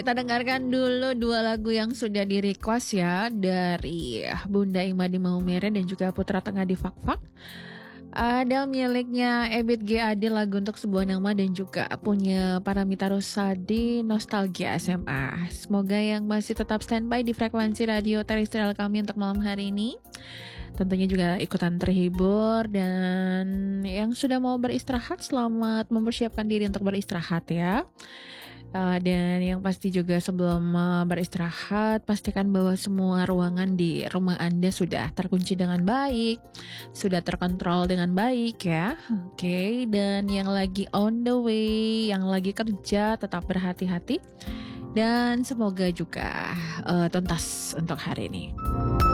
Kita dengarkan dulu 2 lagu yang sudah di-request ya dari Bunda Imade Maumere dan juga Putra Tengah di Fak-Fak. Ada miliknya Ebit G. Ade lagu untuk sebuah nama dan juga punya Paramita Rusady Nostalgia SMA. Semoga yang masih tetap standby di frekuensi radio terestrial kami untuk malam hari ini tentunya juga ikutan terhibur, dan yang sudah mau beristirahat selamat mempersiapkan diri untuk beristirahat ya. Dan yang pasti juga sebelum beristirahat, pastikan bahwa semua ruangan di rumah Anda sudah terkunci dengan baik, sudah terkontrol dengan baik ya. Oke, dan yang lagi on the way, yang lagi kerja tetap berhati-hati dan semoga juga tuntas untuk hari ini.